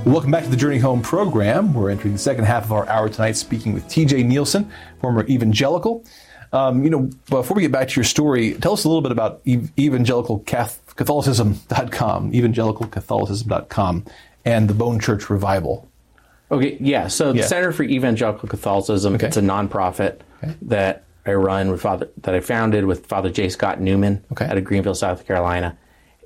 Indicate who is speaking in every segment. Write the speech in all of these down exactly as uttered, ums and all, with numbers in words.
Speaker 1: Welcome back to the Journey Home program. We're entering the second half of our hour tonight speaking with T J Nielsen, former evangelical. Um, you know, before we get back to your story, tell us a little bit about ev- evangelical catholicism dot com, evangelical catholicism dot com, and the Bone Church Revival.
Speaker 2: Okay, yeah. So the
Speaker 1: yeah.
Speaker 2: Center for Evangelical Catholicism,
Speaker 1: okay.
Speaker 2: it's a nonprofit okay. that I run with Father, that I founded with Father J. Scott Newman okay. out of Greenville, South Carolina.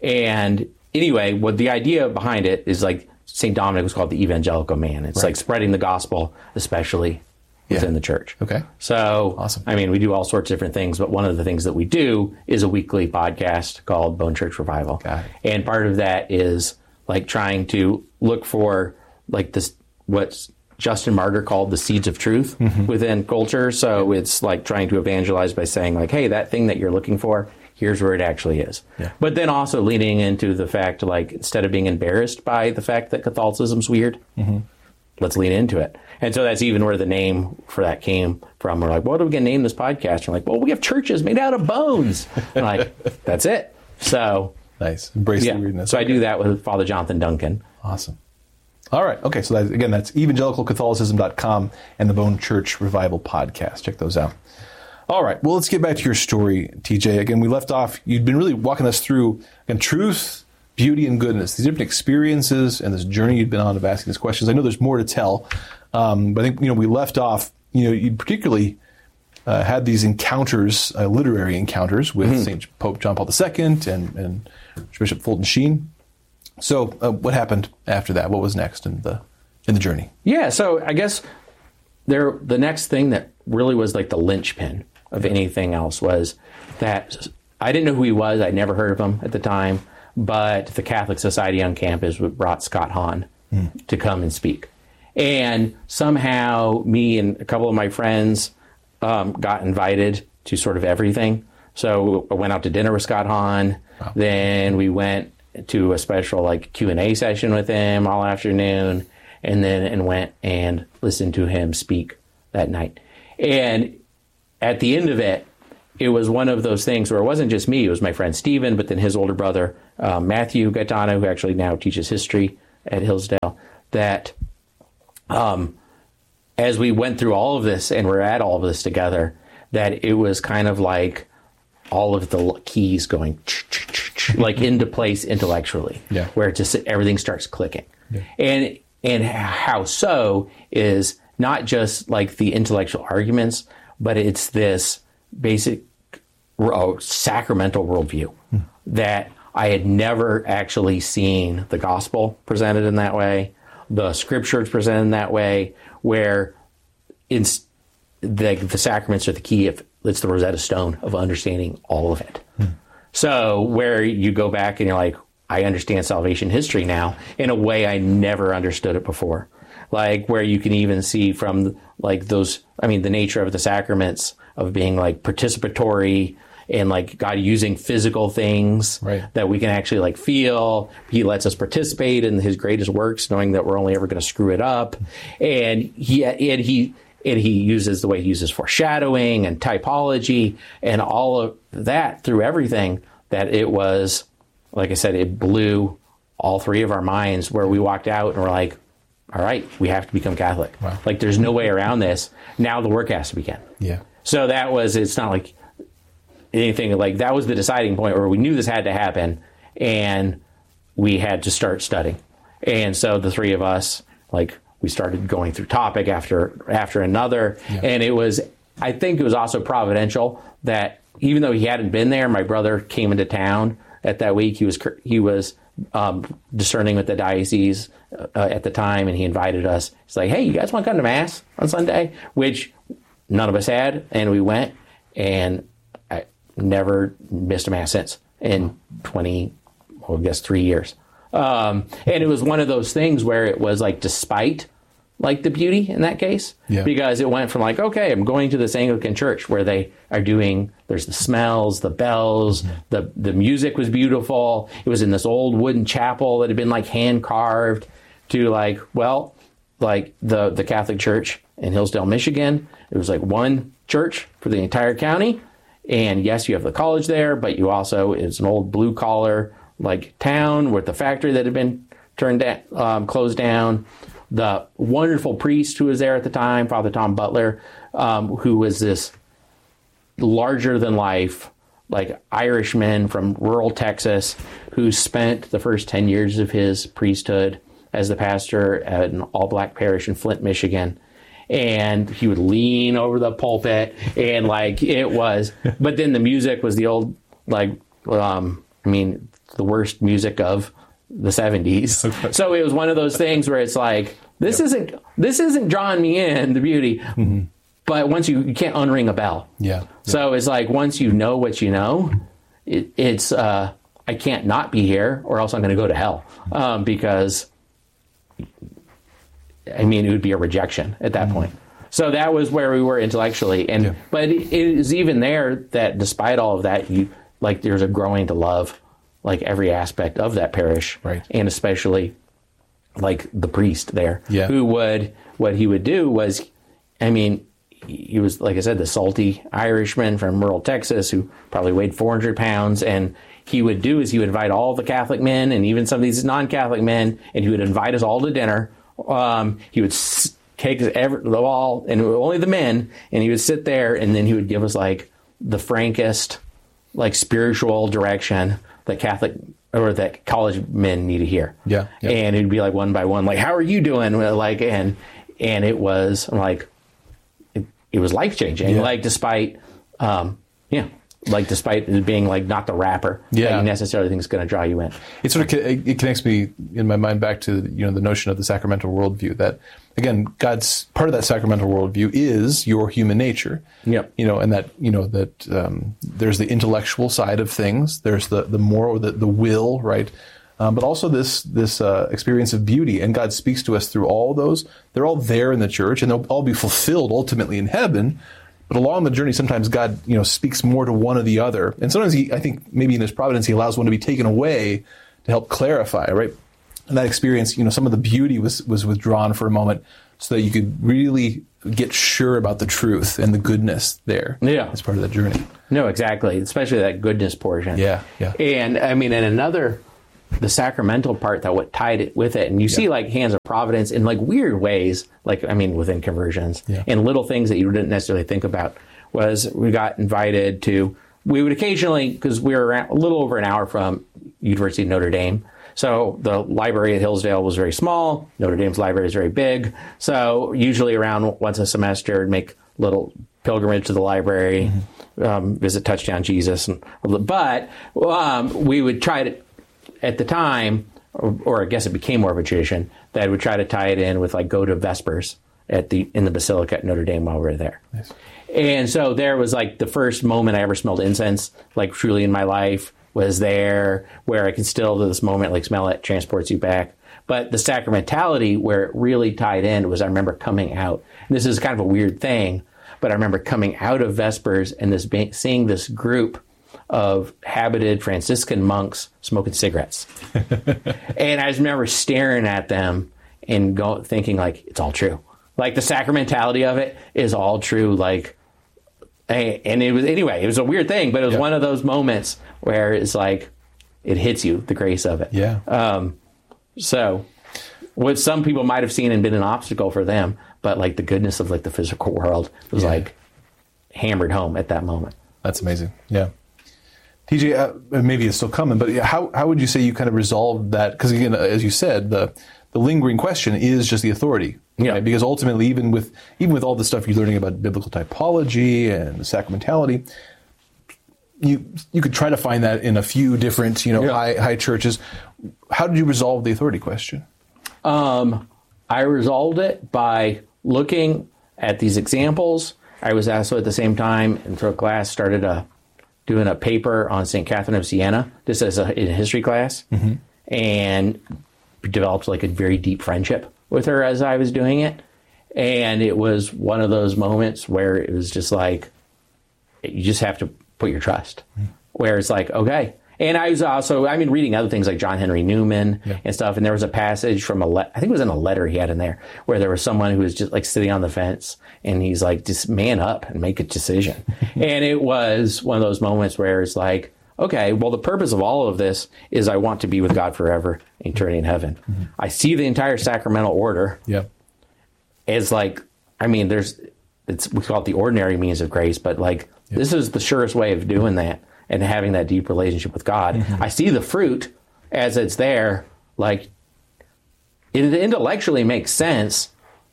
Speaker 2: And anyway, what the idea behind it is like Saint Dominic was called the evangelical man. It's right. like spreading the gospel, especially within yeah. the church.
Speaker 1: Okay.
Speaker 2: So,
Speaker 1: awesome.
Speaker 2: I mean, we do all sorts of different things, but one of the things that we do is a weekly podcast called Bone Church Revival.
Speaker 1: Got it.
Speaker 2: And part of that is like trying to look for like this, what Justin Martyr called the seeds of truth mm-hmm. within culture. So yeah. it's like trying to evangelize by saying like, hey, that thing that you're looking for, here's where it actually is.
Speaker 1: Yeah.
Speaker 2: But then also leaning into the fact, like, instead of being embarrassed by the fact that Catholicism's weird, mm-hmm. let's lean into it. And so that's even where the name for that came from. We're like, what are we going to name this podcast? We're like, well, we have churches made out of bones. I'm like, that's it. So
Speaker 1: nice. Embrace
Speaker 2: yeah.
Speaker 1: the weirdness.
Speaker 2: So
Speaker 1: okay.
Speaker 2: I do that with Father Jonathan Duncan.
Speaker 1: Awesome. All right. Okay. So that, again, that's evangelical catholicism dot com and the Bone Church Revival podcast. Check those out. All right. Well, let's get back to your story, T J. Again, we left off. You'd been really walking us through again, truth, beauty, and goodness. These different experiences and this journey you'd been on of asking these questions. I know there's more to tell, um, but I think you know we left off. You know, you particularly uh, had these encounters, uh, literary encounters with mm-hmm. Saint Pope John Paul the Second and and Bishop Fulton Sheen. So, uh, what happened after that? What was next in the in the journey?
Speaker 2: Yeah. So, I guess there the next thing that really was like the linchpin of anything else was that I didn't know who he was. I'd never heard of him at the time, but the Catholic Society on campus brought Scott Hahn mm. to come and speak. And somehow me and a couple of my friends um, got invited to sort of everything. So I went out to dinner with Scott Hahn. Wow. Then we went to a special like Q and A session with him all afternoon, and then and went and listened to him speak that night. And at the end of it, it was one of those things where it wasn't just me, it was my friend Stephen, but then his older brother, um, Matthew Gaetano, who actually now teaches history at Hillsdale, that um, as we went through all of this and we're at all of this together, that it was kind of like all of the keys going like into place intellectually,
Speaker 1: yeah.
Speaker 2: where it just everything starts clicking.
Speaker 1: Yeah.
Speaker 2: And and how so is not just like the intellectual arguments, but it's this basic uh, sacramental worldview hmm. that I had never actually seen the gospel presented in that way, the scriptures presented in that way, where it's the, the sacraments are the key. If it's the Rosetta Stone of understanding all of it. Hmm. So where you go back and you're like, I understand salvation history now in a way I never understood it before. Like where you can even see from like those, I mean, the nature of the sacraments of being like participatory and like God using physical things
Speaker 1: right.
Speaker 2: that we can actually like feel. He lets us participate in his greatest works, knowing that we're only ever going to screw it up. And he, and he, and he uses the way he uses foreshadowing and typology and all of that through everything, that it was, like I said, it blew all three of our minds, where we walked out and we're like, all right, we have to become Catholic.
Speaker 1: Wow.
Speaker 2: Like, there's no way around this. Now the work has to begin.
Speaker 1: Yeah.
Speaker 2: So that was, it's not like anything, like that was the deciding point where we knew this had to happen and we had to start studying. And so the three of us, like, we started going through topic after after another. Yeah. And it was, I think it was also providential that even though he hadn't been there, my brother came into town at that week. He was, he was um, discerning with the diocese uh, at the time, and he invited us. He's like, hey, you guys want to come to Mass on Sunday? Which none of us had, and we went, and I never missed a Mass since in twenty, well, I guess three years. Um, and it was one of those things where it was like, despite like the beauty in that case,
Speaker 1: yeah.
Speaker 2: because it went from like, okay, I'm going to this Anglican church where they are doing, there's the smells, the bells, mm-hmm. the, the music was beautiful. It was in this old wooden chapel that had been like hand carved, to like, well, like the, the Catholic Church in Hillsdale, Michigan. It was like one church for the entire county. And yes, you have the college there, but you also, it's an old blue collar like town with the factory that had been turned down, um, closed down. The wonderful priest who was there at the time, Father Tom Butler, um, who was this larger than life, like Irishman from rural Texas, who spent the first ten years of his priesthood as the pastor at an all-black parish in Flint, Michigan. And he would lean over the pulpit, and like it was, but then the music was the old, like, um, I mean, the worst music of the seventies. Okay. So it was one of those things where it's like, this yep. isn't, this isn't drawing me in, the beauty, mm-hmm. but once you, you can't unring a bell.
Speaker 1: Yeah.
Speaker 2: So it's like, once you know what you know, it, it's, uh, I can't not be here, or else I'm going to go to hell, um, because I mean, it would be a rejection at that mm-hmm. point. So that was where we were intellectually. And yeah. But it, it is even there that despite all of that, you like there's a growing to love like every aspect of that parish.
Speaker 1: Right.
Speaker 2: And especially like the priest there.
Speaker 1: Yeah.
Speaker 2: Who would, what he would do was, I mean, he was, like I said, the salty Irishman from rural Texas who probably weighed four hundred pounds. And he would do is he would invite all the Catholic men and even some of these non-Catholic men, and he would invite us all to dinner. Um, he would s- take every, the all, and only the men, and he would sit there, and then he would give us like the frankest, like spiritual direction that Catholic or that college men need to hear.
Speaker 1: Yeah, yeah.
Speaker 2: And it'd be like one by one, like, how are you doing? Like, and and it was I'm like, it, it was life changing. Yeah. Like, despite, um, yeah. Like, despite it being, like, not the rapper
Speaker 1: yeah.
Speaker 2: that you necessarily think is going to draw you in.
Speaker 1: It sort of it connects me, in my mind, back to, you know, the notion of the sacramental worldview. That, again, God's, part of that sacramental worldview is your human nature.
Speaker 2: Yep.
Speaker 1: You know, and that, you know, that um, there's the intellectual side of things. There's the, the moral, the, the will, right? Um, but also this this uh, experience of beauty. And God speaks to us through all those. They're all there in the church, and they'll all be fulfilled ultimately in heaven. But along the journey, sometimes God, you know, speaks more to one or the other. And sometimes he, I think maybe in his providence, he allows one to be taken away to help clarify, right? And that experience, you know, some of the beauty was, was withdrawn for a moment so that you could really get sure about the truth and the goodness there.
Speaker 2: Yeah.
Speaker 1: As part of that journey.
Speaker 2: No, exactly. Especially that goodness portion.
Speaker 1: Yeah, yeah.
Speaker 2: And, I mean, and another, the sacramental part that what tied it with it. And you yeah. see, like, hands of providence in, like, weird ways, like, I mean, within conversions.
Speaker 1: Yeah.
Speaker 2: And little things that you didn't necessarily think about was we got invited to, we would occasionally, because we were around, a little over an hour from University of Notre Dame. So the library at Hillsdale was very small. Notre Dame's library is very big. So usually around once a semester, I'd make little pilgrimage to the library, mm-hmm. um, visit Touchdown Jesus. And, but um, we would try to, at the time, or, or I guess it became more of a tradition, that I would try to tie it in with, like, go to Vespers at the in the Basilica at Notre Dame while we were there.
Speaker 1: Nice.
Speaker 2: And so there was, like, the first moment I ever smelled incense, like, truly in my life was there, where I can still, to this moment, like, smell it, transports you back. But the sacramentality, where it really tied in, was I remember coming out. And this is kind of a weird thing, but I remember coming out of Vespers and this seeing this group of habited Franciscan monks smoking cigarettes. And I just remember staring at them and go, thinking, like, it's all true. Like, the sacramentality of it is all true. Like, and it was, anyway, it was a weird thing, but it was yeah. one of those moments where it's like, it hits you, the grace of it.
Speaker 1: Yeah.
Speaker 2: Um, so, what some people might have seen and been an obstacle for them, but, like, the goodness of, like, the physical world was, yeah. like, hammered home at that moment.
Speaker 1: That's amazing. Yeah. T J, uh, maybe it's still coming, but how how would you say you kind of resolved that? Because again, as you said, the the lingering question is just the authority.
Speaker 2: Yeah.
Speaker 1: Right? Because ultimately, even with even with all the stuff you're learning about biblical typology and sacramentality, you you could try to find that in a few different, you know, yeah. high high churches. How did you resolve the authority question?
Speaker 2: Um, I resolved it by looking at these examples. I was also at the same time, and through a class, started a doing a paper on Saint Catherine of Siena, just as a, in a history class, mm-hmm. and developed like a very deep friendship with her as I was doing it. And it was one of those moments where it was just like, you just have to put your trust, mm-hmm. where it's like, okay. And I was also, I mean, reading other things like John Henry Newman yeah. and stuff. And there was a passage from a, le- I think it was in a letter he had in there, where there was someone who was just like sitting on the fence, and he's like, just man up and make a decision. And it was one of those moments where it's like, okay, well, the purpose of all of this is I want to be with God forever, eternity in heaven. Mm-hmm. I see the entire sacramental order
Speaker 1: yeah.
Speaker 2: as like, I mean, there's, it's we call it the ordinary means of grace, but like yeah. this is the surest way of doing that and having that deep relationship with God. Mm-hmm. I see the fruit as it's there, like it intellectually makes sense.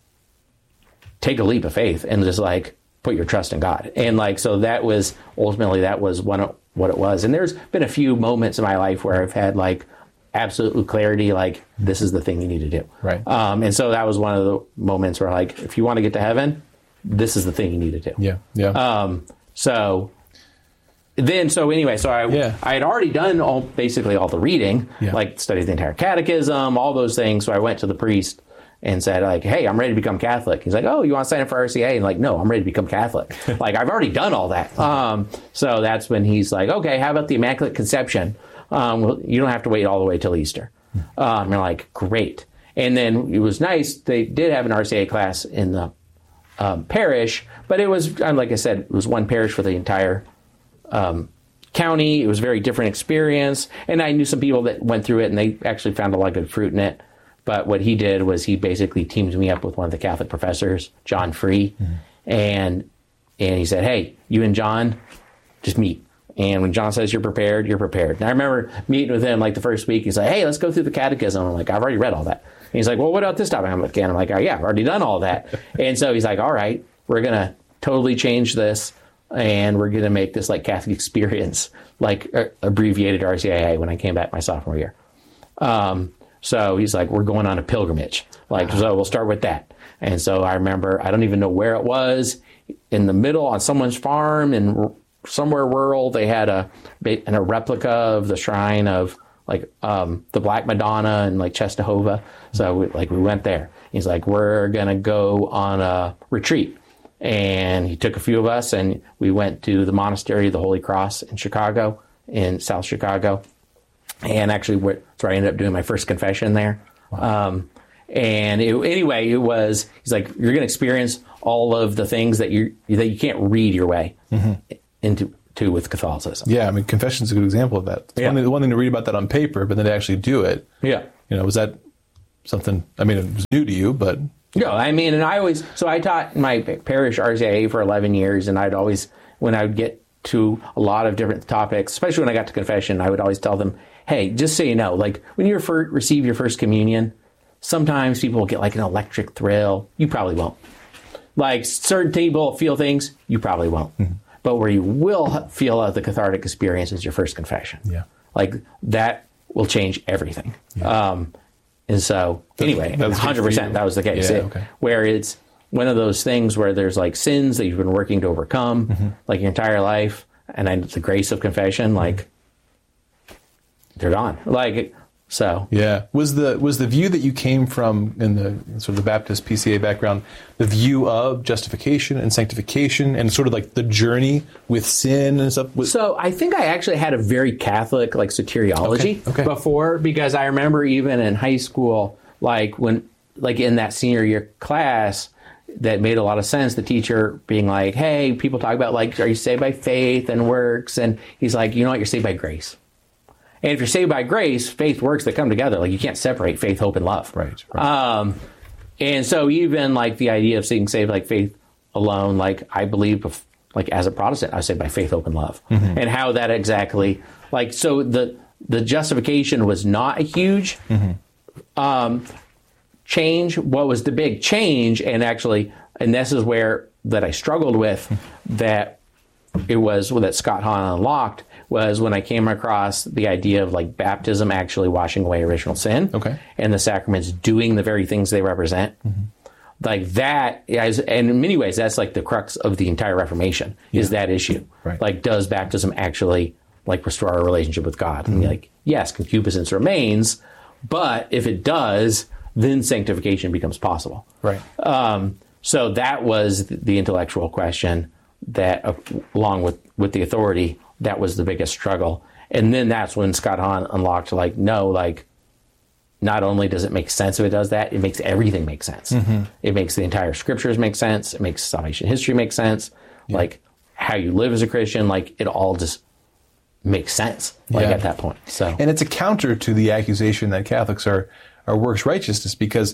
Speaker 2: Take a leap of faith and just like put your trust in God. And like, so that was ultimately, that was one of what it was. And there's been a few moments in my life where I've had like absolute clarity, like this is the thing you need to do.
Speaker 1: Right.
Speaker 2: Um, and so that was one of the moments where like, if you want to get to heaven, this is the thing you need to do.
Speaker 1: Yeah. Yeah.
Speaker 2: Um, so then, so anyway, so I,
Speaker 1: yeah.
Speaker 2: I had already done all, basically all the reading,
Speaker 1: yeah. like
Speaker 2: studied the entire catechism, all those things. So I went to the priest and said, like, hey, I'm ready to become Catholic. He's like, oh, you want to sign up for R C A? And like, no, I'm ready to become Catholic. Like, I've already done all that. Um, so that's when he's like, okay, how about the Immaculate Conception? Um, well, you don't have to wait all the way till Easter. Um, you're like, great. And then it was nice. They did have an R C A class in the um, parish, but it was, like I said, it was one parish for the entire um, county. It was a very different experience. And I knew some people that went through it, and they actually found a lot of good fruit in it. But what he did was he basically teamed me up with one of the Catholic professors, John Free, mm-hmm. and and he said, hey, you and John, just meet. And when John says you're prepared, you're prepared. And I remember meeting with him like the first week. He's like, hey, let's go through the catechism. I'm like, I've already read all that. And he's like, well, what about this topic? I'm like, I'm like, oh, yeah, I've already done all that. And so he's like, all right, we're going to totally change this, and we're going to make this like Catholic experience, like uh, abbreviated R C I A when I came back my sophomore year. Um, So he's like, we're going on a pilgrimage. Like, so we'll start with that. And so I remember, I don't even know where it was, in the middle on someone's farm in somewhere rural. They had a, a replica of the shrine of like um, the Black Madonna and like Czestochowa. So we, like we went there. He's like, we're going to go on a retreat. And he took a few of us and we went to the Monastery of the Holy Cross in Chicago, in South Chicago. And actually, that's where I ended up doing my first confession there. Wow. Um, and it, anyway, it was, he's like, you're going to experience all of the things that you that you can't read your way mm-hmm. into to with Catholicism.
Speaker 1: Yeah, I mean, confession's a good example of that. It's yeah. one, thing, one thing to read about that on paper, but then to actually do it.
Speaker 2: Yeah.
Speaker 1: You know, was that something, I mean, it was new to you, but...
Speaker 2: No, I mean, and I always, so I taught in my parish R C I A for eleven years, and I'd always, when I would get to a lot of different topics, especially when I got to confession, I would always tell them, hey, just so you know, like when you refer, receive your first communion, sometimes people will get like an electric thrill. You probably won't. Like certain people feel things, you probably won't. Mm-hmm. But where you will feel uh, the cathartic experience is your first confession.
Speaker 1: Yeah.
Speaker 2: Like that will change everything. Yeah. Um, and so anyway, one hundred percent that was the case.
Speaker 1: Yeah,
Speaker 2: it,
Speaker 1: okay.
Speaker 2: Where it's one of those things where there's like sins that you've been working to overcome mm-hmm. like your entire life. And then the grace of confession, like, mm-hmm. they're gone. Like, so.
Speaker 1: Yeah. Was the was the view that you came from in the sort of the Baptist P C A background, the view of justification and sanctification and sort of like the journey with sin and stuff? Was-
Speaker 2: so I think I actually had a very Catholic, like, soteriology
Speaker 1: okay, okay.
Speaker 2: before, because I remember even in high school, like, when, like, in that senior year class, that made a lot of sense. The teacher being like, hey, people talk about, like, are you saved by faith and works? And he's like, you know what? You're saved by grace. And if you're saved by grace, faith, works, they come together. Like, you can't separate faith, hope, and love.
Speaker 1: Right. right.
Speaker 2: Um, and so even, like, the idea of being saved like faith alone, like, I believe, like, as a Protestant, I was saved by faith, hope, and love. Mm-hmm. And how that exactly, like, so the the justification was not a huge mm-hmm. um change. What was the big change, and actually, and this is where that I struggled with, that it was well, that Scott Hahn unlocked, was when I came across the idea of like baptism actually washing away original sin,
Speaker 1: okay,
Speaker 2: and the sacraments doing the very things they represent. Mm-hmm. Like that, as, and in many ways, that's like the crux of the entire Reformation, yeah. is that issue.
Speaker 1: Right.
Speaker 2: Like, does baptism actually like restore our relationship with God? Mm-hmm. And like, yes, concupiscence remains, but if it does, then sanctification becomes possible.
Speaker 1: Right.
Speaker 2: Um, so that was the intellectual question that, uh, along with, with the authority, that was the biggest struggle. And then that's when Scott Hahn unlocked, like, no, like, not only does it make sense if it does that, it makes everything make sense. Mm-hmm. It makes the entire scriptures make sense. It makes salvation history make sense. Yeah. Like, how you live as a Christian, like, it all just make sense like
Speaker 1: Yeah.
Speaker 2: at that point. So
Speaker 1: And it's a counter to the accusation that Catholics are, are works righteousness because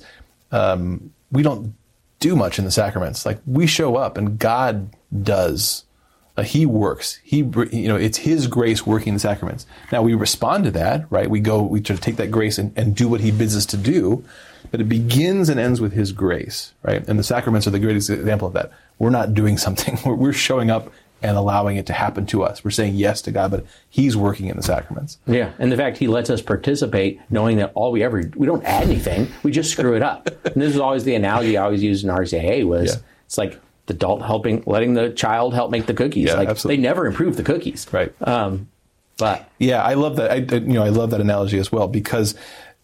Speaker 1: um, we don't do much in the sacraments. Like we show up and God does. Uh, he works. He, you know, it's His grace working in the sacraments. Now we respond to that, right? We go, we try to take that grace and, and do what He bids us to do, but it begins and ends with His grace, right? And the sacraments are the greatest example of that. We're not doing something. We're, we're showing up and allowing it to happen to us. We're saying yes to God, but He's working in the sacraments.
Speaker 2: yeah, and the fact He lets us participate, knowing that all we ever we don't add anything, we just screw it up. And this is always the analogy I always used in R C I A was
Speaker 1: Yeah.
Speaker 2: it's like the adult helping, letting the child help make the cookies.
Speaker 1: Yeah,
Speaker 2: like
Speaker 1: absolutely.
Speaker 2: they never improve the cookies,
Speaker 1: Right.
Speaker 2: Um, but
Speaker 1: Yeah, I love that. I, I- you know, I love that analogy as well because,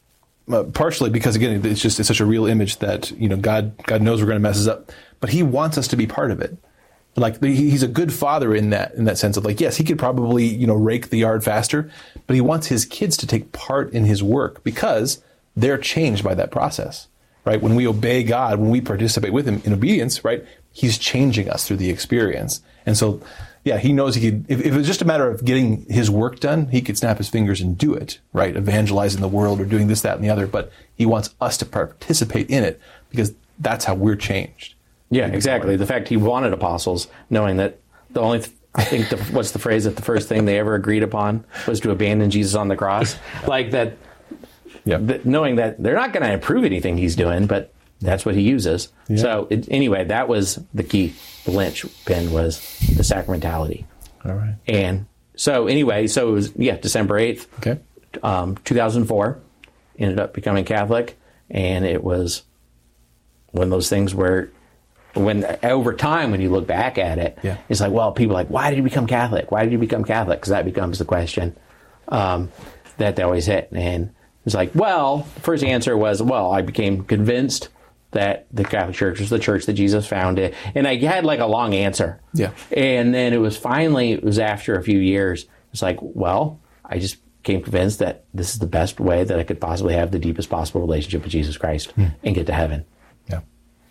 Speaker 1: uh, partially because again, it's just it's such a real image that you know God God knows we're going to mess this up, but He wants us to be part of it. Like he- He's a good father in that in that sense of like yes, He could probably you know rake the yard faster, but He wants His kids to take part in His work because they're changed by that process. Right? When we obey God, when we participate with Him in obedience, right? He's changing us through the experience. And so, yeah, He knows He could, if, if it was just a matter of getting His work done, He could snap His fingers and do it, right? Evangelizing the world or doing this, that, and the other. But He wants us to participate in it because that's how we're changed.
Speaker 2: yeah, exactly. The fact He wanted apostles, knowing that the only, th- I think, the, what's the phrase that the first thing they ever agreed upon was to abandon Jesus on the cross, like that.
Speaker 1: Yeah.
Speaker 2: Th- knowing that they're not going to improve anything He's doing, but that's what He uses.
Speaker 1: Yeah.
Speaker 2: So it, anyway, that was the key. The linchpin was the sacramentality.
Speaker 1: All right.
Speaker 2: And so anyway, so it was, yeah, December eighth,
Speaker 1: Okay.
Speaker 2: um, two thousand four, ended up becoming Catholic. And it was one of those things where when over time, when you look back at it,
Speaker 1: Yeah.
Speaker 2: it's like, well, people are like, why did you become Catholic? Why did you become Catholic? Because that becomes the question um, that they always hit. And it's like, well, the first answer was, well, I became convinced that the Catholic Church was the church that Jesus founded. And I had like a long answer.
Speaker 1: Yeah.
Speaker 2: And then it was finally, it was after a few years, it's like, well, I just became convinced that this is the best way that I could possibly have the deepest possible relationship with Jesus Christ
Speaker 1: Hmm.
Speaker 2: and get to heaven.
Speaker 1: Yeah.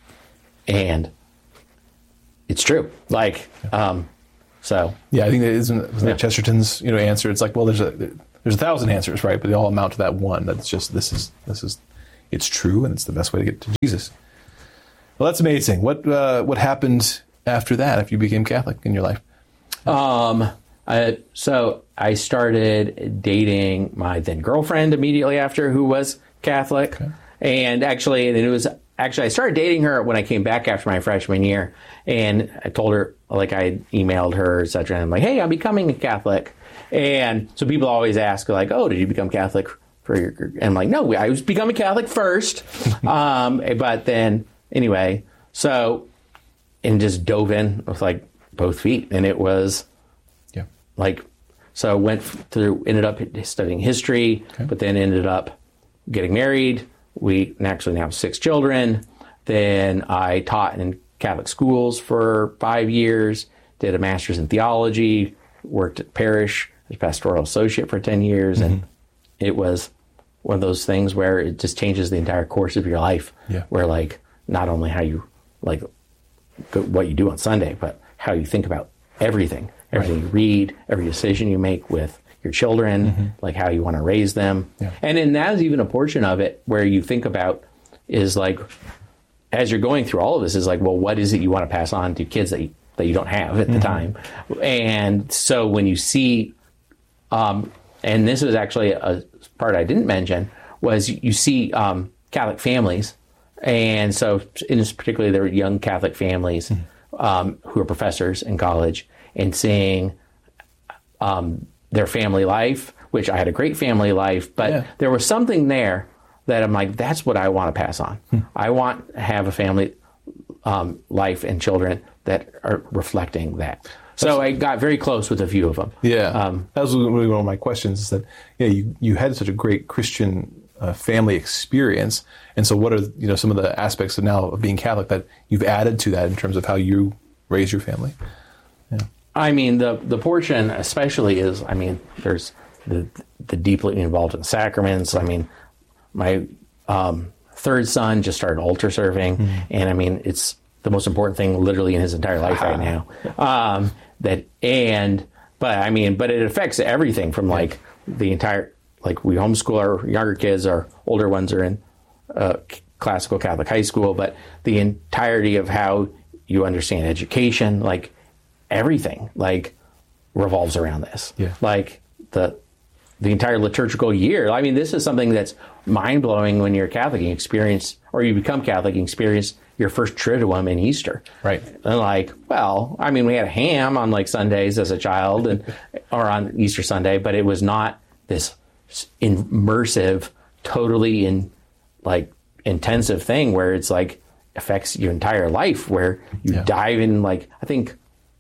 Speaker 2: And it's true. Like, um, so.
Speaker 1: Yeah, I think that isn't, isn't that
Speaker 2: Yeah.
Speaker 1: Chesterton's you know answer. It's like, well, there's a there's a thousand answers, right? But they all amount to that one. That's just this is this is it's true, and it's the best way to get to Jesus. Well, that's amazing. What uh, what happened after that? After you became Catholic in your life?
Speaker 2: Um, I, so I started dating my then girlfriend immediately after, who was Catholic.
Speaker 1: Okay.
Speaker 2: And actually, and it was actually, I started dating her when I came back after my freshman year. And I told her, like, I emailed her, et cetera. And I'm like, hey, I'm becoming a Catholic. And so people always ask, like, oh, did you become Catholic for your, and I'm like, no, I was becoming Catholic first. um, but then, anyway, so, and just dove in with, like, both feet. And it was,
Speaker 1: Yeah.
Speaker 2: like, so I went through, ended up studying history,
Speaker 1: Okay.
Speaker 2: but then ended up getting married. We actually now have six children. Then I taught in Catholic schools for five years, did a master's in theology, worked at parish as pastoral associate for ten years.
Speaker 1: Mm-hmm.
Speaker 2: And it was one of those things where it just changes the entire course of your life.
Speaker 1: Yeah.
Speaker 2: Where, like, not only how you, like, go, what you do on Sunday, but how you think about everything. Everything you read, every decision you make with your children, mm-hmm. like how you want to raise them.
Speaker 1: Yeah.
Speaker 2: And then that is even a portion of it where you think about is like, as you're going through all of this, is like, well, what is it you want to pass on to kids that you, that you don't have at mm-hmm. the time? And so when you see, um, and this is actually a part I didn't mention, was you see um, Catholic families. And so in this particularly, there were young Catholic families mm-hmm. um, who are professors in college, and seeing um, their family life, which I had a great family life, but yeah. there was something there that I'm like, that's what I want to pass on. Hmm. I want to have a family um, life and children that are reflecting that. So I got very close with a few of them.
Speaker 1: Yeah,
Speaker 2: um,
Speaker 1: that was really one of my questions. Is that yeah, you you had such a great Christian uh, family experience, and so what are you know some of the aspects of now of being Catholic that you've added to that in terms of how you raise your family? Yeah.
Speaker 2: I mean, the the portion especially is, I mean, there's the the deeply involved in sacraments. I mean, my um, third son just started altar serving, mm-hmm. and I mean, it's the most important thing literally in his entire life right now. Um, that and but I mean, but it affects everything from like the entire, like we homeschool our younger kids, our older ones are in uh, classical Catholic high school, but the entirety of how you understand education, like everything, like revolves around this.
Speaker 1: Yeah.
Speaker 2: Like the the entire liturgical year. I mean, this is something that's mind blowing when you're Catholic and experience, or you become Catholic and experience your first Triduum in Easter.
Speaker 1: Right.
Speaker 2: And like, well, I mean, we had a ham on like Sundays as a child, and or on Easter Sunday, but it was not this immersive, totally in like intensive thing where it's like affects your entire life, where you
Speaker 1: yeah.
Speaker 2: dive in. Like, I think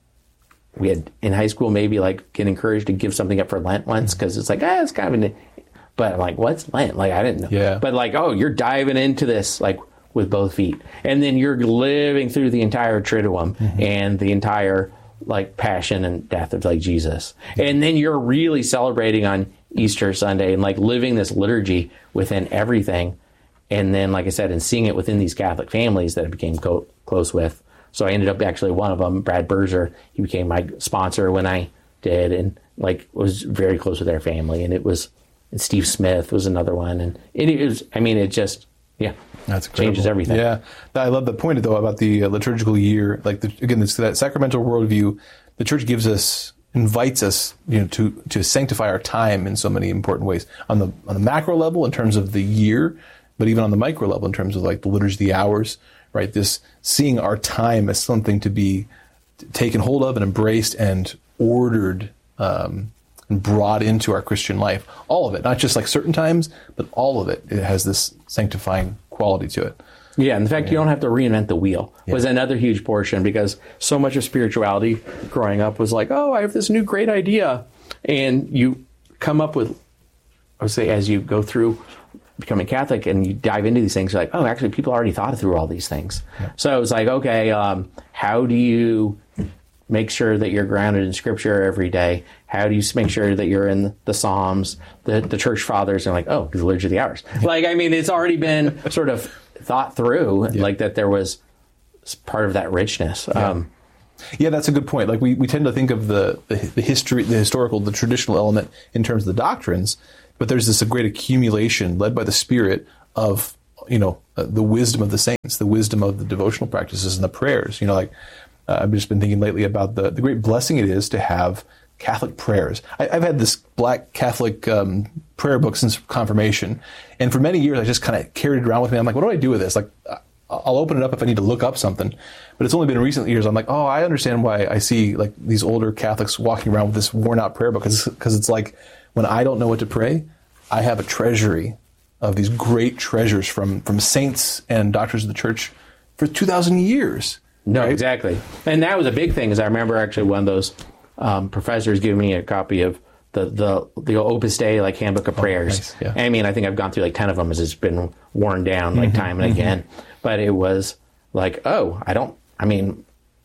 Speaker 2: we had in high school maybe like get encouraged to give something up for Lent once because it's like, ah, it's kind of an, but I'm like, what's Lent? Like, I didn't know.
Speaker 1: Yeah.
Speaker 2: But like, oh, you're diving into this like with both feet, and then you're living through the entire Triduum mm-hmm. and the entire like passion and death of like Jesus, mm-hmm. and then you're really celebrating on Easter Sunday and like living this liturgy within everything, and then like I said, and seeing it within these Catholic families that I became co- close with. So I ended up actually one of them, Brad Berzer, he became my sponsor when I did, and like was very close with their family. And it was, and Steve Smith was another one. And it is, I mean, it just, yeah,
Speaker 1: that's
Speaker 2: changes everything.
Speaker 1: Yeah. I love the point though about the uh, liturgical year. Like the, again, this, that sacramental worldview, the church gives us, invites us, you know, to, to sanctify our time in so many important ways on the, on the macro level in terms of the year, but even on the micro level in terms of like the liturgy, the hours. Right, this seeing our time as something to be taken hold of and embraced and ordered um, and brought into our Christian life. All of it, not just like certain times, but all of it. It has this sanctifying quality to it.
Speaker 2: Yeah, and the fact yeah. you don't have to reinvent the wheel
Speaker 1: yeah.
Speaker 2: was another huge portion, because so much of spirituality growing up was like, oh, I have this new great idea. And you come up with, I would say, as you go through becoming Catholic and you dive into these things, you're like, oh, actually, people already thought through all these things. Yeah. So it was like, okay, um, how do you make sure that you're grounded in Scripture every day? How do you make sure that you're in the Psalms? The, the Church Fathers are like, oh, the Liturgy of the Hours. Like, I mean, it's already been sort of thought through, yeah. like that there was part of that richness.
Speaker 1: Yeah.
Speaker 2: Um,
Speaker 1: Yeah, that's a good point. Like we, we tend to think of the, the the history, the historical, the traditional element in terms of the doctrines, but there's this a great accumulation led by the Spirit of, you know, uh, the wisdom of the saints, the wisdom of the devotional practices and the prayers. You know, like uh, I've just been thinking lately about the, the great blessing it is to have Catholic prayers. I, I've had this black Catholic um, prayer book since confirmation, and for many years I just kind of carried it around with me. I'm like, what do I do with this? Like, I'll open it up if I need to look up something. But it's only been in recent years I'm like, oh, I understand why I see like these older Catholics walking around with this worn out prayer book, because it's like when I don't know what to pray, I have a treasury of these great treasures from, from saints and doctors of the church for two thousand years.
Speaker 2: No,
Speaker 1: right?
Speaker 2: Exactly. And that was a big thing, is I remember actually one of those um, professors giving me a copy of the the, the Opus Dei, like Handbook of Prayers.
Speaker 1: Oh, nice. Yeah.
Speaker 2: I mean, I think I've gone through like ten of them as it's been worn down like
Speaker 1: mm-hmm,
Speaker 2: time and
Speaker 1: mm-hmm.
Speaker 2: again. But it was like, oh, I don't, I mean,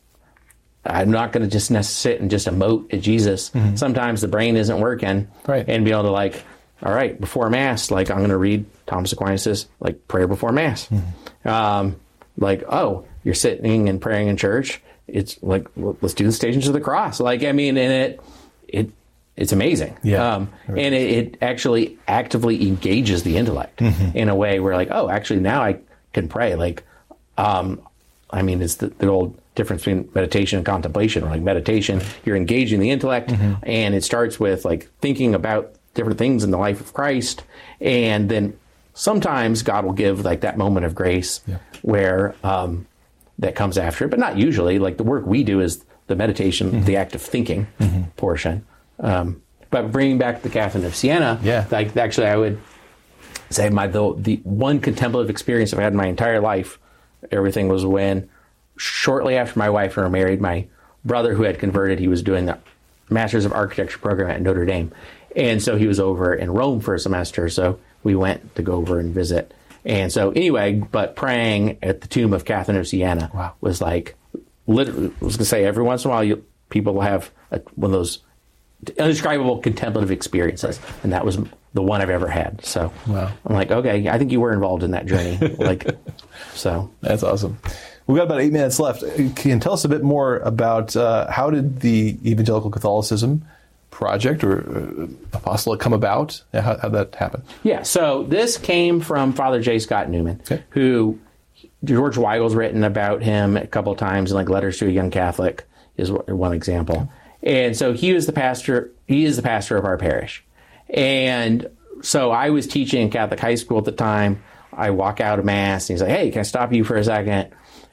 Speaker 2: I'm not going to just sit and just emote at Jesus. Mm-hmm. Sometimes the brain isn't working.
Speaker 1: Right.
Speaker 2: And be able to like, all right, before Mass, like I'm going to read Thomas Aquinas' like prayer before Mass. Mm-hmm. Um, like, oh, you're sitting and praying in church. It's like, well, let's do the Stations of the Cross. Like, I mean, and it, it, it's amazing.
Speaker 1: Yeah.
Speaker 2: Um, and it, it actually actively engages the intellect mm-hmm. in a way where like, oh, actually now I can pray. Like, um, I mean, it's the, the old difference between meditation and contemplation. Or like meditation, you're engaging the intellect, mm-hmm. and it starts with like thinking about different things in the life of Christ, and then sometimes God will give like that moment of grace yeah. where um, that comes after it, but not usually. Like the work we do is the meditation, mm-hmm. the act of thinking mm-hmm. portion. Um, but bringing back the Catherine of Siena,
Speaker 1: yeah.
Speaker 2: like actually I would say my the, the one contemplative experience I've had in my entire life, everything was when shortly after my wife and I were married, my brother who had converted, he was doing the Masters of Architecture program at Notre Dame. And so he was over in Rome for a semester. So we went to go over and visit. And so anyway, but praying at the tomb of Catherine of Siena
Speaker 1: wow.
Speaker 2: was like, literally, I was going to say, every once in a while, you, people will have a, one of those indescribable contemplative experiences. And that was the one I've ever had. So
Speaker 1: wow.
Speaker 2: I'm like, okay, I think you were involved in that journey. Like, so.
Speaker 1: That's awesome. We've got about eight minutes left. Can you tell us a bit more about uh, how did the evangelical Catholicism project or uh, apostolate come about? How how'd that happen?
Speaker 2: Yeah, so this came from Father J. Scott Newman,
Speaker 1: Okay.
Speaker 2: who George Weigel's written about him a couple of times in like Letters to a Young Catholic is one example. And so he was the pastor, he is the pastor of our parish. And so I was teaching in Catholic high school at the time. I walk out of Mass and he's like, hey, can I stop you for a second?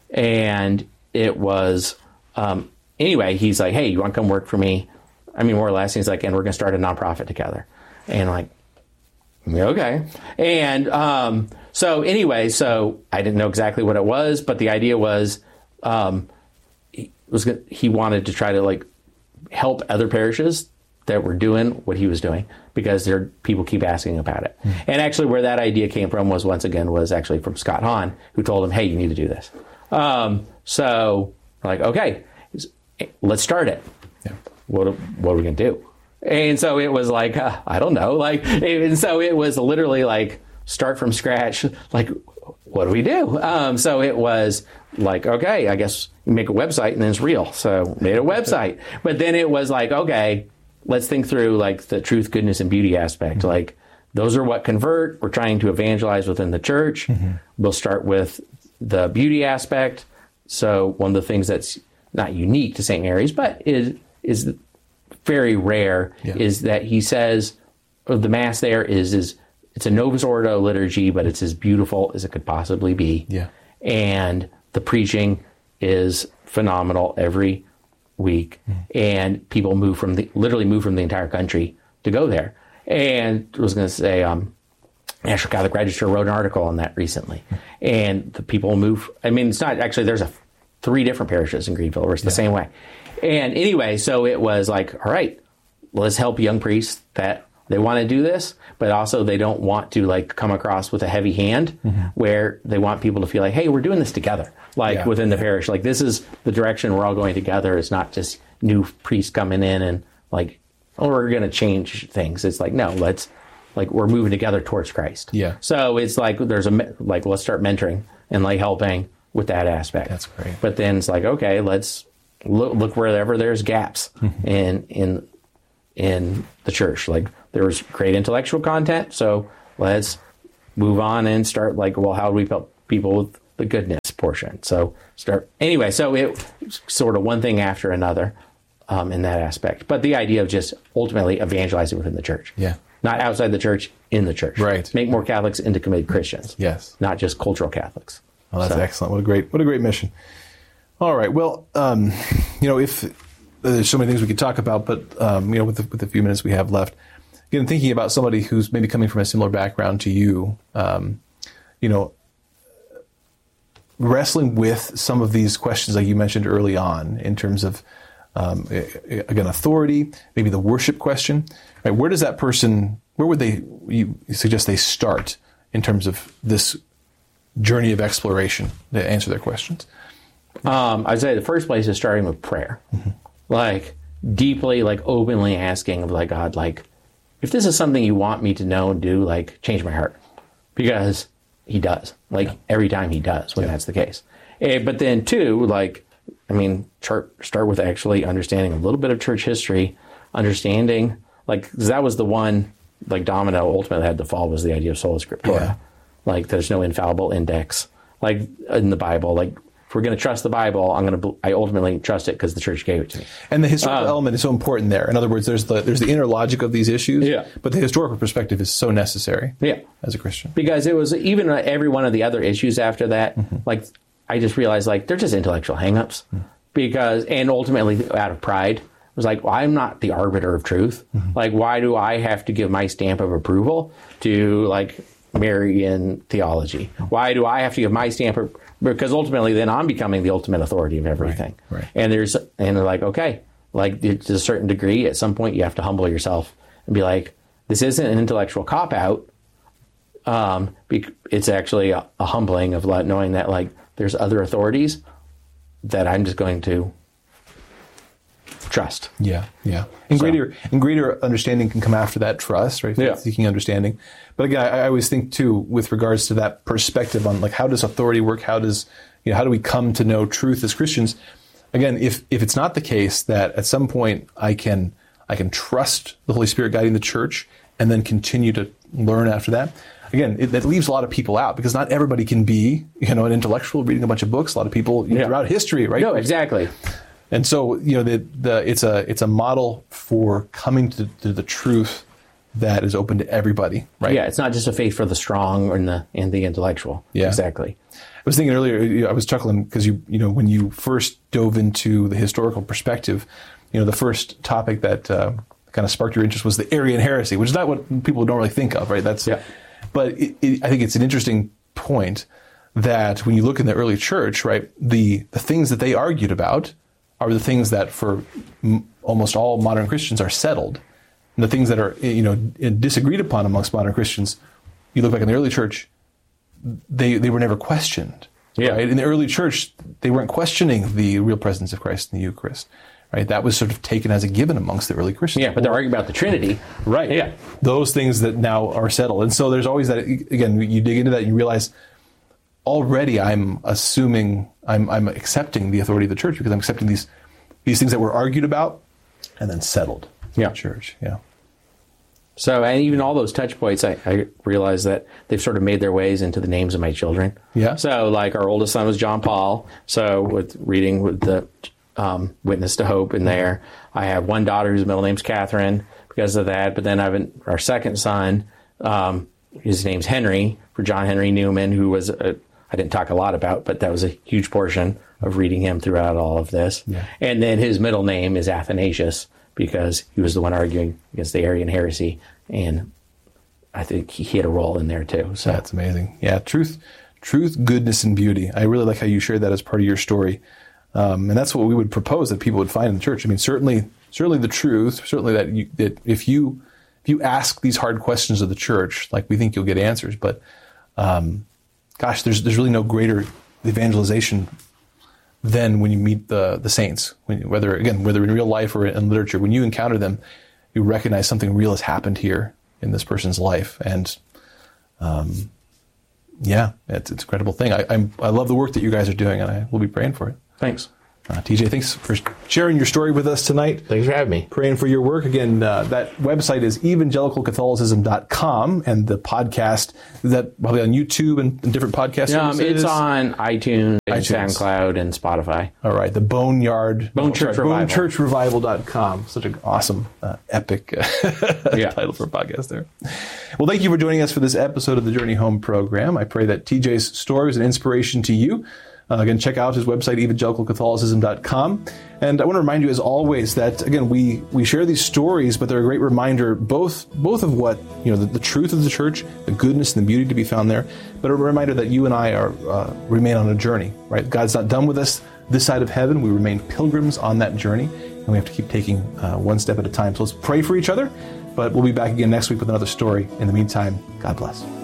Speaker 2: And it was, um, anyway, he's like, hey, you want to come work for me? I mean, more or less, he's like, and we're going to start a nonprofit together. And like, okay. And um, so anyway, so I didn't know exactly what it was, but the idea was, um, he was gonna, he wanted to try to like help other parishes that were doing what he was doing because there people keep asking about it. Mm. And actually, where that idea came from was once again was actually from Scott Hahn, who told him, "Hey, you need to do this." Um, so we're like, okay, let's start it.
Speaker 1: Yeah.
Speaker 2: What what are we gonna do? And so it was like, uh, I don't know. Like, and so it was literally like start from scratch. Like, what do we do? Um, so it was like, okay, I guess you make a website and then it's real. So made a website. But then it was like, okay, let's think through like the truth, goodness, and beauty aspect. Mm-hmm. Like those are what convert. We're trying to evangelize within the church. Mm-hmm. We'll start with the beauty aspect. So one of the things that's not unique to Saint Mary's, but is is very rare, yeah. is that he says of the Mass there is is it's a Novus Ordo liturgy, but it's as beautiful as it could possibly be.
Speaker 1: Yeah.
Speaker 2: And the preaching is phenomenal every week, mm. and people move from the literally move from the entire country to go there. And I was going to say, um, National Catholic Register wrote an article on that recently, mm. and the people move. I mean, it's not actually. There's a three different parishes in Greenville where it's the yeah. same way. And anyway, so it was like, all right, let's help young priests that they want to do this, but also they don't want to like come across with a heavy hand, mm-hmm. where they want people to feel like, hey, we're doing this together, like yeah. within the parish. Like this is the direction we're all going together. It's not just new priests coming in and like, oh, we're going to change things. It's like, no, let's like, we're moving together towards Christ.
Speaker 1: Yeah.
Speaker 2: So it's like, there's a, like, let's start mentoring and like helping with that aspect.
Speaker 1: That's great.
Speaker 2: But then it's like, okay, let's look, look wherever there's gaps mm-hmm. in, in, in the church. Like there was great intellectual content. So let's move on and start like, well, how do we help people with the goodness portion? So start anyway. So it sort of one thing after another um, in that aspect. But the idea of just ultimately evangelizing within the church.
Speaker 1: Yeah.
Speaker 2: Not outside the church, in the church.
Speaker 1: Right.
Speaker 2: Make more Catholics into committed Christians.
Speaker 1: Yes.
Speaker 2: Not just cultural Catholics.
Speaker 1: Well, that's
Speaker 2: so.
Speaker 1: excellent. What a great, what a great mission. All right. Well, um, you know, if uh, there's so many things we could talk about, but um, you know, with the, with the few minutes we have left, again, thinking about somebody who's maybe coming from a similar background to you, um, you know, wrestling with some of these questions, like you mentioned early on, in terms of um, again, authority, maybe the worship question. Right? Where does that person? Where would they? You suggest they start in terms of this journey of exploration to answer their questions?
Speaker 2: Um, I'd say the first place is starting with prayer, mm-hmm. like deeply, like openly asking of like God, like if this is something you want me to know and do, like change my heart, because He does, like yeah. every time He does when yeah. that's the case. And, but then two, like I mean, chart, start with actually understanding a little bit of church history, understanding like 'cause that was the one like domino ultimately had to fall was the idea of sola scriptura, yeah. like there's no infallible index like in the Bible, like. If we're going to trust the Bible, I'm going to. I ultimately trust it because the church gave it to me. And
Speaker 1: the historical um, element is so important there. In other words, there's the there's the inner logic of these issues,
Speaker 2: yeah.
Speaker 1: but the historical perspective is so necessary.
Speaker 2: Yeah.
Speaker 1: As a Christian,
Speaker 2: because it was even every one of the other issues after that. Mm-hmm. Like I just realized, like they're just intellectual hangups, mm-hmm. because and ultimately out of pride, it was like, well, I'm not the arbiter of truth. Mm-hmm. Like, why do I have to give my stamp of approval to like Marian theology? Why do I have to give my stamp of because ultimately, then I'm becoming the ultimate authority of everything.
Speaker 1: Right, right.
Speaker 2: And there's, and they're like, okay, like to a certain degree, at some point, you have to humble yourself and be like, this isn't an intellectual cop out. Um, it's actually a, a humbling of knowing that like there's other authorities that I'm just going to trust.
Speaker 1: Yeah, yeah. And so, greater, and greater understanding can come after that trust, right?
Speaker 2: Yeah.
Speaker 1: Seeking understanding. But again, I, I always think too, with regards to that perspective on like how does authority work? How does you know how do we come to know truth as Christians? Again, if if it's not the case that at some point I can I can trust the Holy Spirit guiding the church and then continue to learn after that. Again, it, it leaves a lot of people out because not everybody can be, you know, an intellectual reading a bunch of books. A lot of people you know,
Speaker 2: Yeah.
Speaker 1: throughout history, right?
Speaker 2: No, exactly.
Speaker 1: And so, you know, the, the, it's a it's a model for coming to, to the truth that is open to everybody, right?
Speaker 2: Yeah, it's not just a faith for the strong and the and the intellectual.
Speaker 1: Yeah.
Speaker 2: Exactly.
Speaker 1: I was thinking earlier, you know, I was chuckling because you you know when you first dove into the historical perspective, you know, the first topic that uh, kind of sparked your interest was the Arian heresy, which is not what people don't really think of, right? That's
Speaker 2: Yeah.
Speaker 1: But it, it, I think it's an interesting point that when you look in the early church, right, the the things that they argued about are the things that for m- almost all modern Christians are settled. And the things that are, you know, disagreed upon amongst modern Christians, you look back in the early church, they they were never questioned.
Speaker 2: Yeah.
Speaker 1: Right? In the early church, they weren't questioning the real presence of Christ in the Eucharist. Right? That was sort of taken as a given amongst the early Christians.
Speaker 2: Yeah, but they're arguing about the Trinity.
Speaker 1: Right.
Speaker 2: Yeah.
Speaker 1: Those things that now are settled. And so there's always that, again, you dig into that and you realize already I'm assuming, I'm, I'm accepting the authority of the church because I'm accepting these these things that were argued about and then settled in
Speaker 2: Yeah.
Speaker 1: the church. Yeah.
Speaker 2: So, and even all those touch points, I, I realize that they've sort of made their ways into the names of my children.
Speaker 1: Yeah.
Speaker 2: So, like, our oldest son was John Paul. So, with reading with the um, Witness to Hope in there, I have one daughter whose middle name's Catherine because of that. But then I have an, our second son, um, his name's Henry, for John Henry Newman, who was, a, I didn't talk a lot about, but that was a huge portion of reading him throughout all of this.
Speaker 1: Yeah.
Speaker 2: And then his middle name is Athanasius, because he was the one arguing against the Arian heresy, and I think he had a role in there too. So
Speaker 1: That's amazing. Yeah, truth, truth, goodness, and beauty. I really like how you shared that as part of your story, um, and that's what we would propose that people would find in the church. I mean, certainly, certainly the truth. Certainly that you, that if you if you ask these hard questions of the church, like we think you'll get answers. But um, gosh, there's there's really no greater evangelization than when you meet the the saints. When, whether again, whether in real life or in literature, when you encounter them, you recognize something real has happened here in this person's life, and um, yeah, it's, it's an incredible thing. I I'm, I love the work that you guys are doing, and I will be praying for it.
Speaker 2: thanks.
Speaker 1: Uh, T J, thanks for sharing your story with us tonight.
Speaker 2: Thanks for having me.
Speaker 1: Praying for your work. Again, uh, that website is evangelical catholicism dot com, and the podcast, is that probably on YouTube and, and different podcast
Speaker 2: Um,
Speaker 1: services?
Speaker 2: it's on iTunes, and
Speaker 1: iTunes.
Speaker 2: SoundCloud, and Spotify.
Speaker 1: All right, the Boneyard.
Speaker 2: Bone Church Revival.
Speaker 1: bone church revival dot com. Such an awesome, uh, epic uh,
Speaker 2: Yeah.
Speaker 1: title for a podcast there. Well, thank you for joining us for this episode of the Journey Home program. I pray that T J's story was an inspiration to you. Uh, again, check out his website, evangelical catholicism dot com. And I want to remind you, as always, that, again, we, we share these stories, but they're a great reminder both both of what, you know, the, the truth of the church, the goodness and the beauty to be found there, but a reminder that you and I are uh, remain on a journey, right? God's not done with us this side of heaven. We remain pilgrims on that journey, and we have to keep taking uh, one step at a time. So let's pray for each other, but we'll be back again next week with another story. In the meantime, God bless.